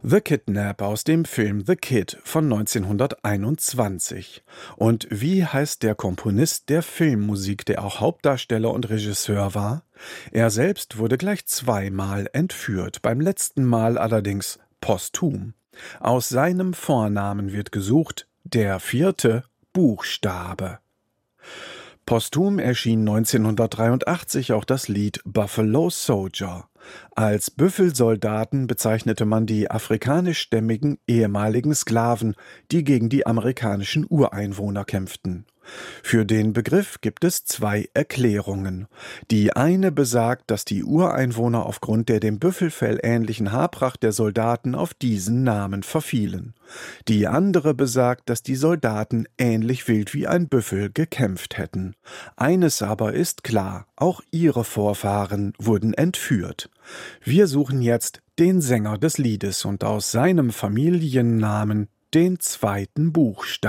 The Kidnap aus dem Film The Kid von 1921. Und wie heißt der Komponist der Filmmusik, der auch Hauptdarsteller und Regisseur war? Er selbst wurde gleich zweimal entführt, beim letzten Mal allerdings posthum. Aus seinem Vornamen wird gesucht der vierte Buchstabe. Posthum erschien 1983 auch das Lied Buffalo Soldier. Als Büffelsoldaten bezeichnete man die afrikanischstämmigen ehemaligen Sklaven, die gegen die amerikanischen Ureinwohner kämpften. Für den Begriff gibt es zwei Erklärungen. Die eine besagt, dass die Ureinwohner aufgrund der dem Büffelfell ähnlichen Haarpracht der Soldaten auf diesen Namen verfielen. Die andere besagt, dass die Soldaten ähnlich wild wie ein Büffel gekämpft hätten. Eines aber ist klar, auch ihre Vorfahren wurden entführt. Wir suchen jetzt den Sänger des Liedes und aus seinem Familiennamen den zweiten Buchstaben.